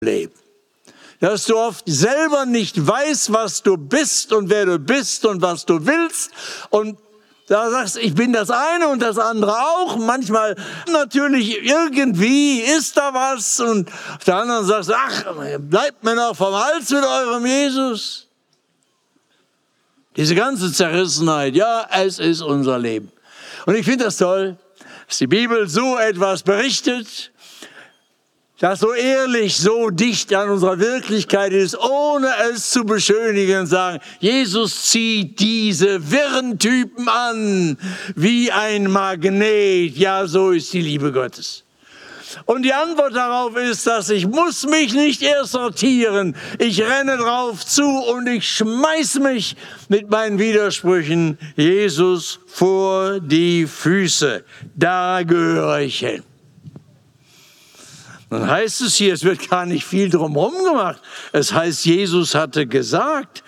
Leben. Dass du oft selber nicht weißt, was du bist und wer du bist und was du willst. Und da sagst du, ich bin das eine und das andere auch. Manchmal natürlich irgendwie ist da was. Und auf der anderen sagst du, ach, bleibt mir noch vom Hals mit eurem Jesus. Diese ganze Zerrissenheit, ja, es ist unser Leben. Und ich finde das toll, dass die Bibel so etwas berichtet, das so ehrlich, so dicht an unserer Wirklichkeit ist, ohne es zu beschönigen und sagen, Jesus zieht diese wirren Typen an, wie ein Magnet. Ja, so ist die Liebe Gottes. Und die Antwort darauf ist, dass ich muss mich nicht erst sortieren. Ich renne drauf zu und ich schmeiß mich mit meinen Widersprüchen Jesus vor die Füße. Da gehöre ich hin. Dann heißt es hier, es wird gar nicht viel drumherum gemacht. Es heißt, Jesus hatte gesagt,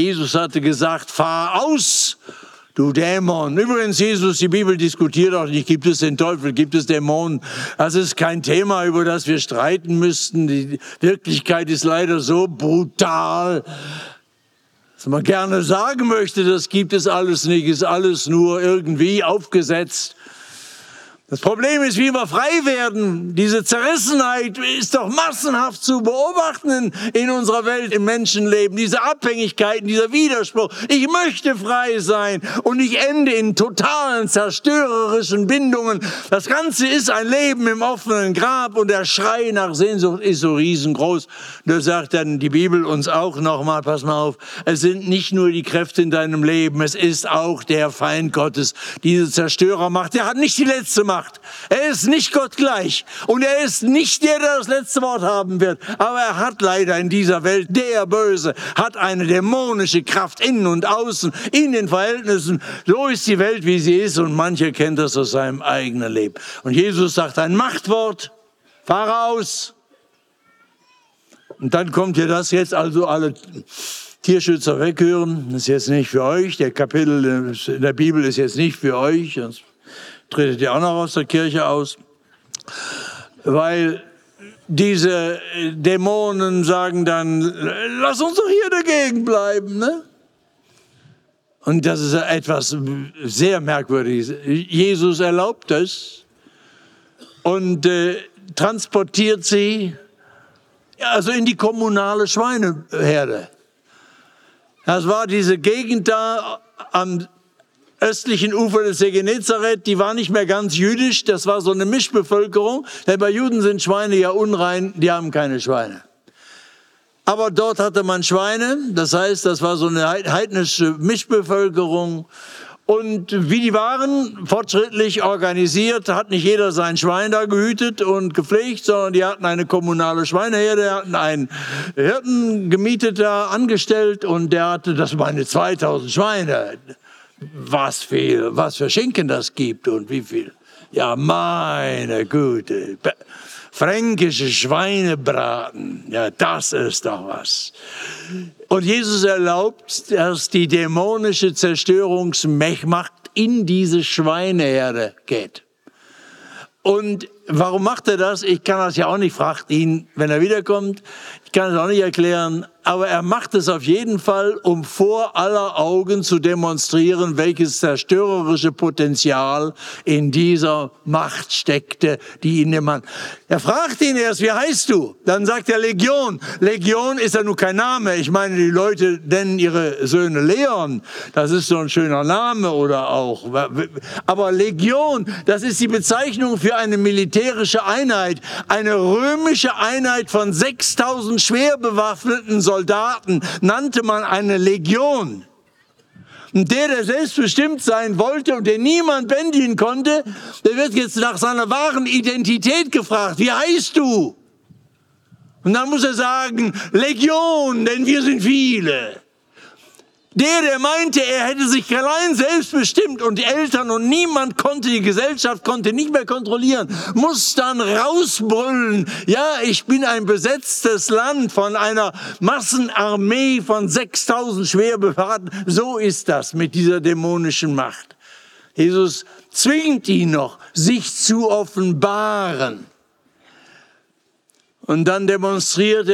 fahr aus, du Dämon. Übrigens, die Bibel diskutiert auch nicht, gibt es den Teufel, gibt es Dämonen. Das ist kein Thema, über das wir streiten müssten. Die Wirklichkeit ist leider so brutal, dass man gerne sagen möchte, das gibt es alles nicht, ist alles nur irgendwie aufgesetzt. Das Problem ist, wie wir frei werden. Diese Zerrissenheit ist doch massenhaft zu beobachten in unserer Welt, im Menschenleben. Diese Abhängigkeiten, dieser Widerspruch. Ich möchte frei sein und ich ende in totalen, zerstörerischen Bindungen. Das Ganze ist ein Leben im offenen Grab und der Schrei nach Sehnsucht ist so riesengroß. Da sagt dann die Bibel uns auch nochmal, pass mal auf, es sind nicht nur die Kräfte in deinem Leben, es ist auch der Feind Gottes. Diese Zerstörermacht, der hat nicht die letzte Macht. Er ist nicht Gott gleich und er ist nicht der das letzte Wort haben wird. Aber er hat leider in dieser Welt, der Böse, hat eine dämonische Kraft innen und außen, in den Verhältnissen. So ist die Welt, wie sie ist und mancher kennt das aus seinem eigenen Leben. Und Jesus sagt ein Machtwort, fahre aus. Und dann kommt ja das jetzt, also alle Tierschützer weghören. Das ist jetzt nicht für euch, der Kapitel in der Bibel ist jetzt nicht für euch, das tretet ihr auch noch aus der Kirche aus, weil diese Dämonen sagen dann, lass uns doch hier dagegen bleiben, ne? Und das ist etwas sehr Merkwürdiges. Jesus erlaubt es und transportiert sie also in die kommunale Schweineherde. Das war diese Gegend da am östlichen Ufer des See Genezareth, die war nicht mehr ganz jüdisch, das war so eine Mischbevölkerung, denn bei Juden sind Schweine ja unrein, die haben keine Schweine. Aber dort hatte man Schweine, das heißt, das war so eine heidnische Mischbevölkerung und wie die waren, fortschrittlich organisiert, hat nicht jeder sein Schwein da gehütet und gepflegt, sondern die hatten eine kommunale Schweineherde, hatten einen Hirten gemietet da, angestellt und der hatte, das waren 2000 Schweine. Was für Schinken das gibt und wie viel. Ja, meine Güte. Fränkische Schweinebraten. Ja, das ist doch was. Und Jesus erlaubt, dass die dämonische Zerstörungsmacht in diese Schweineherde geht. Und warum macht er das? Ich kann das ja auch nicht, fragt ihn, wenn er wiederkommt. Ich kann es auch nicht erklären. Aber er macht es auf jeden Fall, um vor aller Augen zu demonstrieren, welches zerstörerische Potenzial in dieser Macht steckte, die in dem Mann. Er fragt ihn erst, wie heißt du? Dann sagt er Legion. Legion ist ja nur kein Name. Ich meine, die Leute nennen ihre Söhne Leon. Das ist so ein schöner Name oder auch. Aber Legion, das ist die Bezeichnung für eine militärische Einheit. Eine römische Einheit von 6000 schwer bewaffneten Soldaten nannte man eine Legion. Und der selbstbestimmt sein wollte und den niemand bändigen konnte, der wird jetzt nach seiner wahren Identität gefragt. Wie heißt du? Und dann muss er sagen, Legion, denn wir sind viele. Der meinte, er hätte sich allein selbst bestimmt und die Eltern und niemand konnte, die Gesellschaft konnte nicht mehr kontrollieren, muss dann rausbrüllen, ja, ich bin ein besetztes Land von einer Massenarmee von 6000 schwer bewaffneten. So ist das mit dieser dämonischen Macht. Jesus zwingt ihn noch, sich zu offenbaren. Und dann demonstrierte